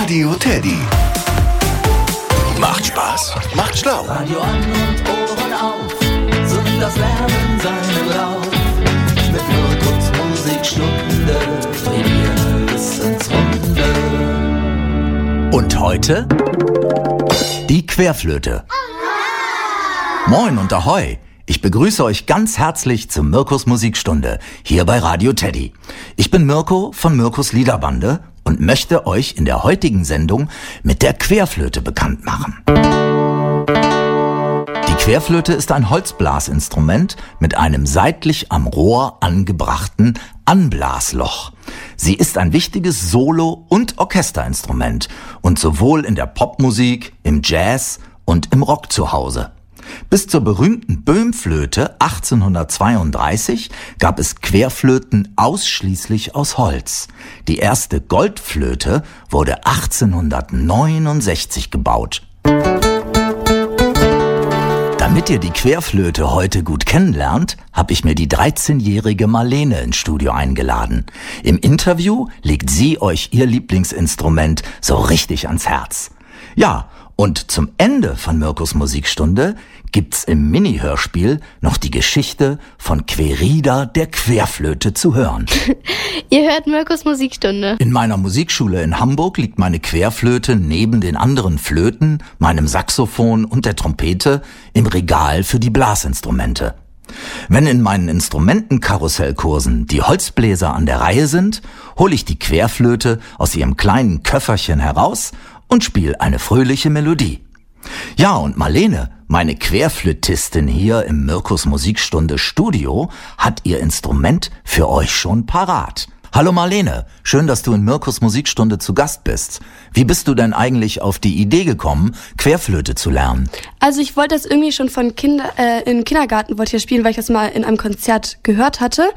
Radio Teddy. Macht Spaß, macht schlau. Radio an und Ohren auf, sind das Lernen seinen Lauf. Mit Mirkus Musikstunde, die Wissensrunde. Und heute die Querflöte. Moin und Ahoi! Ich begrüße euch ganz herzlich zur Mirkus Musikstunde hier bei Radio Teddy. Ich bin Mirko von Mirkus Liederbande und möchte euch in der heutigen Sendung mit der Querflöte bekannt machen. Die Querflöte ist ein Holzblasinstrument mit einem seitlich am Rohr angebrachten Anblasloch. Sie ist ein wichtiges Solo- und Orchesterinstrument und sowohl in der Popmusik, im Jazz und im Rock zu Hause. Bis zur berühmten Böhm-Flöte 1832 gab es Querflöten ausschließlich aus Holz. Die erste Goldflöte wurde 1869 gebaut. Damit ihr die Querflöte heute gut kennenlernt, habe ich mir die 13-jährige Marlene ins Studio eingeladen. Im Interview legt sie euch ihr Lieblingsinstrument so richtig ans Herz. Ja, und zum Ende von Mirkus Musikstunde gibt's im Mini-Hörspiel noch die Geschichte von Querida der Querflöte zu hören. Ihr hört Mirkus Musikstunde. In meiner Musikschule in Hamburg liegt meine Querflöte neben den anderen Flöten, meinem Saxophon und der Trompete im Regal für die Blasinstrumente. Wenn in meinen Instrumentenkarussellkursen die Holzbläser an der Reihe sind, hole ich die Querflöte aus ihrem kleinen Köfferchen heraus und spiele eine fröhliche Melodie. Ja, und Marlene, meine Querflötistin hier im Mirkus Musikstunde Studio, hat ihr Instrument für euch schon parat. Hallo Marlene, schön, dass du in Mirkus Musikstunde zu Gast bist. Wie bist du denn eigentlich auf die Idee gekommen, Querflöte zu lernen? Also ich wollte das irgendwie schon im Kindergarten wollte ich spielen, weil ich das mal in einem Konzert gehört hatte.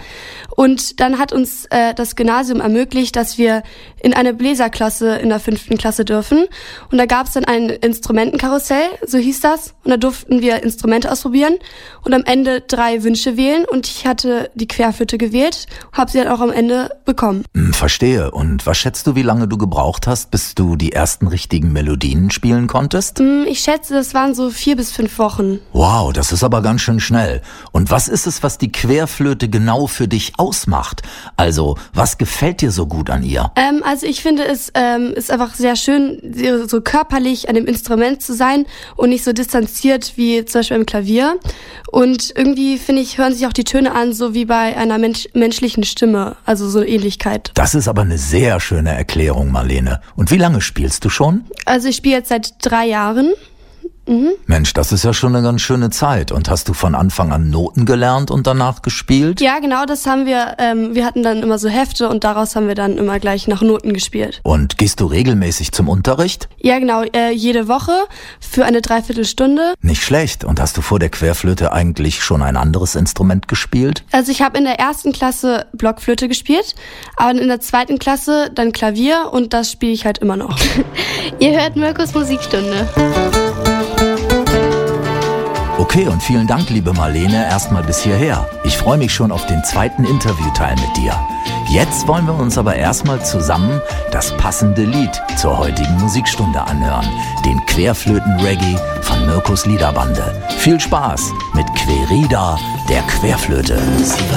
Und dann hat uns das Gymnasium ermöglicht, dass wir in eine Bläserklasse in der 5. Klasse dürfen. Und da gab es dann ein Instrumentenkarussell, so hieß das. Und da durften wir Instrumente ausprobieren und am Ende 3 Wünsche wählen. Und ich hatte die Querflöte gewählt, habe sie dann auch am Ende bekommen. Verstehe. Und was schätzt du, wie lange du gebraucht hast, bis du die ersten richtigen Melodien spielen konntest? Ich schätze, das waren so 4 bis 5 Wochen. Wow, das ist aber ganz schön schnell. Und was ist es, was die Querflöte genau für dich ausmacht? Also, was gefällt dir so gut an ihr? Also ich finde, es ist einfach sehr schön, so körperlich an dem Instrument zu sein und nicht so distanziert wie zum Beispiel im Klavier. Und irgendwie, finde ich, hören sich auch die Töne an, so wie bei einer menschlichen Stimme, also so eine Ähnlichkeit. Das ist aber eine sehr schöne Erklärung, Marlene. Und wie lange spielst du schon? Also ich spiele jetzt seit 3 Jahren. Mensch, das ist ja schon eine ganz schöne Zeit. Und hast du von Anfang an Noten gelernt und danach gespielt? Ja, genau, das haben wir. Wir hatten dann immer so Hefte und daraus haben wir dann immer gleich nach Noten gespielt. Und gehst du regelmäßig zum Unterricht? Ja, genau, jede Woche für eine Dreiviertelstunde. Nicht schlecht. Und hast du vor der Querflöte eigentlich schon ein anderes Instrument gespielt? Also ich habe in der 1. Klasse Blockflöte gespielt, aber in der 2. Klasse dann Klavier und das spiele ich halt immer noch. Ihr hört Mirkus Musikstunde. Okay, und vielen Dank, liebe Marlene, erstmal bis hierher. Ich freue mich schon auf den zweiten Interviewteil mit dir. Jetzt wollen wir uns aber erstmal zusammen das passende Lied zur heutigen Musikstunde anhören. Den Querflöten-Reggae von Mirkus Liederbande. Viel Spaß mit Querida der Querflöte. Sie